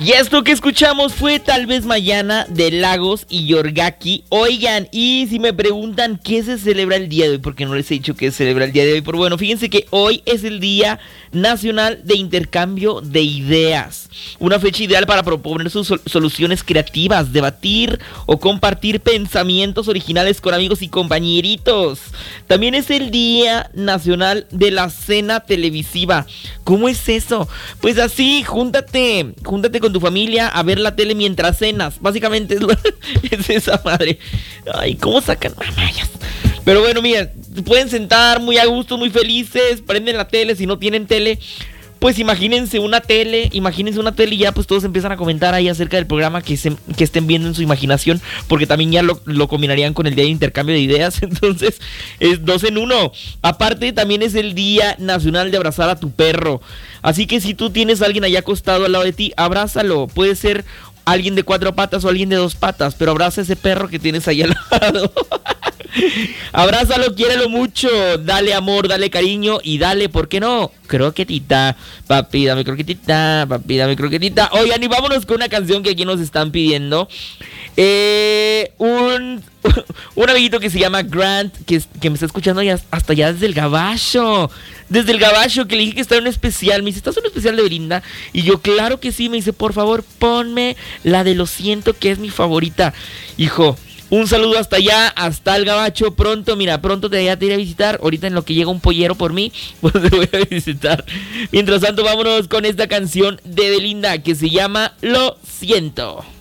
Y esto que escuchamos fue Tal vez Mañana de Lagos y Yorgaki. Oigan, y si me preguntan qué se celebra el día de hoy, porque no les he dicho qué se celebra el día de hoy, pero bueno, fíjense que hoy es el Día Nacional de Intercambio de Ideas. Una fecha ideal para proponer sus soluciones creativas, debatir o compartir pensamientos originales con amigos y compañeritos. También es el Día Nacional de la Cena Televisiva. ¿Cómo es eso? Pues así, júntate con tu familia a ver la tele mientras cenas. Básicamente es esa madre. Ay, ¿cómo sacan mamayas? Pero bueno, miren, pueden sentar muy a gusto, muy felices, prenden la tele. Si no tienen tele, pues imagínense una tele y ya pues todos empiezan a comentar ahí acerca del programa que estén viendo en su imaginación, porque también ya lo combinarían con el día de intercambio de ideas. Entonces es 2 en 1. Aparte también es el Día Nacional de Abrazar a tu perro. Así que si tú tienes a alguien allá acostado al lado de ti, abrázalo. Puede ser alguien de 4 patas o alguien de 2 patas, pero abraza a ese perro que tienes ahí al lado. Abrázalo, quiérelo mucho, dale amor, dale cariño y dale, ¿por qué no? Croquetita, papi, dame croquetita, papi, dame croquetita. Oigan, y vámonos con una canción que aquí nos están pidiendo. Un amiguito que se llama Grant, que me está escuchando hasta allá desde el Gabacho. Desde el Gabacho, que le dije que estaba en un especial. Me dice, ¿estás en un especial de Belinda? Y yo, claro que sí. Me dice, por favor, ponme la de Lo Siento, que es mi favorita. Hijo, un saludo hasta allá, hasta el Gabacho. Pronto te iré a visitar. Ahorita en lo que llega un pollero por mí, pues te voy a visitar. Mientras tanto, vámonos con esta canción de Belinda que se llama Lo Siento.